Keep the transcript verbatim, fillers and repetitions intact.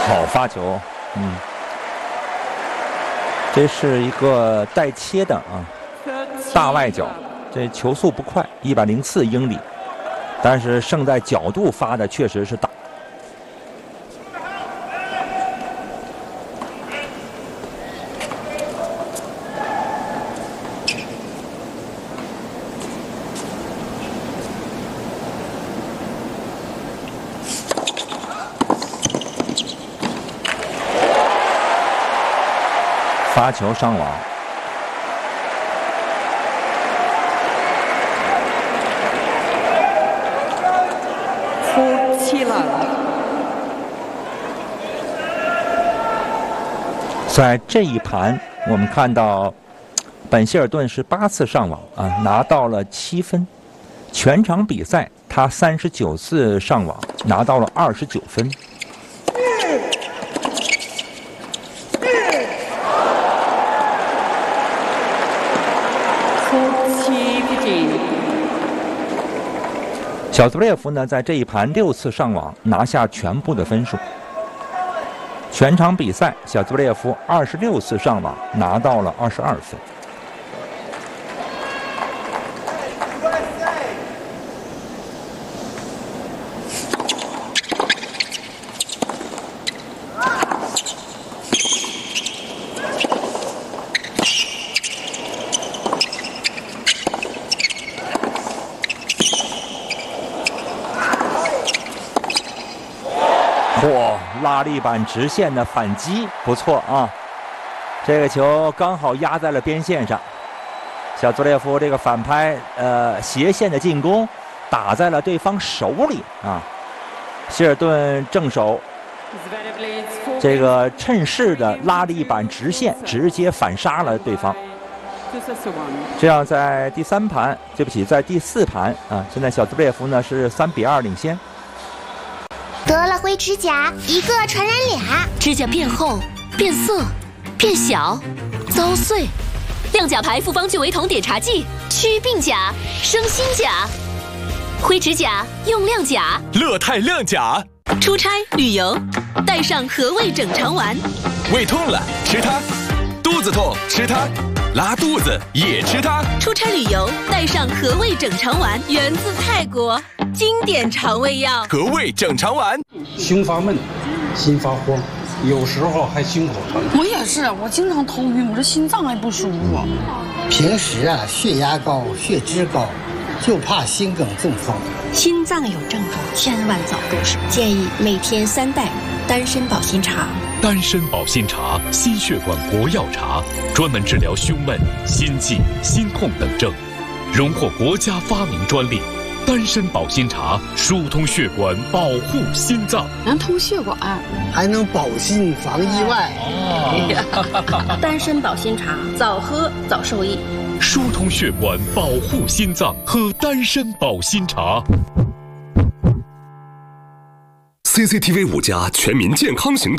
好发球，嗯，这是一个带切的啊，大外角，这球速不快，一百零四英里，但是胜在角度发的确实是大。发球上网， 出七了。 在这一盘，我们看到本希尔顿是八次上网啊，拿到了七分。全场比赛他三十九次上网，拿到了二十九分。小兹布列夫呢，在这一盘六次上网，拿下全部的分数。全场比赛，小兹布列夫二十六次上网，拿到了二十二分。嚯，拉力板直线的反击不错啊！这个球刚好压在了边线上，小兹列夫这个反拍，呃，斜线的进攻打在了对方手里啊！希尔顿正手，这个趁势的拉力板直线直接反杀了对方。这样在第三盘，对不起，在第四盘啊，现在小兹列夫呢是三比二领先。 得了灰指甲，一个传染俩， 指甲变厚、变色、变小、遭碎。亮甲牌复方聚维酮碘茶剂，祛病甲、生新甲。灰指甲用亮甲， 乐泰亮甲。 出差旅游，带上和味整肠丸。 胃痛了吃它，肚子痛吃它，拉肚子也吃它。 出差旅游带上和味整肠丸，源自泰国，经典肠胃药。 和味整肠丸。 胸发闷，心发慌，有时候还心口疼。 我也是，我经常头晕，我这心脏还不舒服。 平时啊，血压高，血脂高，就怕心梗中风。 心脏有症状，千万早入手。建议每天三袋丹参保心茶。 丹参保心茶，心血管国药茶，专门治疗胸闷、心悸、心痛等症，荣获国家发明专利。丹参保心茶疏通血管，保护心脏， 能通血管， 还能保心防意外。 哦、丹参保心茶，早喝早受益。 疏通血管，保护心脏，喝丹参保心茶。 C C T V 五加全民健康行动。